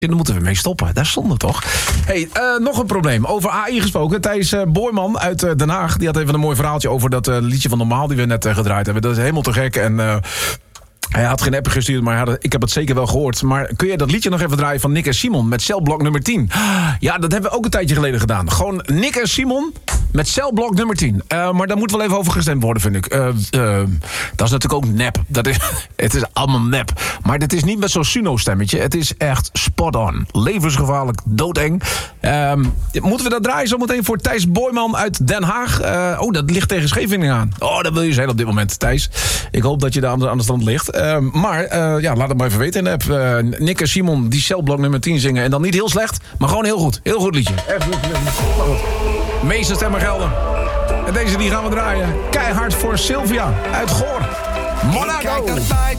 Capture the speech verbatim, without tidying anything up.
Ja, daar moeten we mee stoppen. Daar stonden toch? Hey, uh, nog een probleem. Over A I gesproken. Thijs uh, Boijman uit uh, Den Haag. Die had even een mooi verhaaltje over dat uh, liedje van Normaal die we net uh, gedraaid hebben. Dat is helemaal te gek. En uh, hij had geen app gestuurd, maar had, ik heb het zeker wel gehoord. Maar kun je dat liedje nog even draaien van Nick en Simon met Celblok nummer tien? Ja, dat hebben we ook een tijdje geleden gedaan. Gewoon Nick en Simon met Celblok nummer tien. Uh, maar daar moet wel even over gestemd worden, vind ik. Uh, uh, dat is natuurlijk ook nep. Dat is, het is allemaal nep. Maar dit is niet met zo'n Suno-stemmetje. Het is echt spot on. Levensgevaarlijk, doodeng. Uh, moeten we dat draaien zometeen voor Thijs Boijman uit Den Haag? Uh, oh, dat ligt tegen Scheveningen aan. Oh, dat wil je zijn op dit moment, Thijs. Ik hoop dat je daar aan de, aan de stand ligt. Uh, maar uh, ja, laat het maar even weten in de app. Uh, Nick en Simon die Celblok nummer tien zingen. En dan niet heel slecht, maar gewoon heel goed. Heel goed liedje. Even goed. Meeste stemmen gelden. En deze die gaan we draaien. Keihard voor Sylvia uit Goor. Monaco.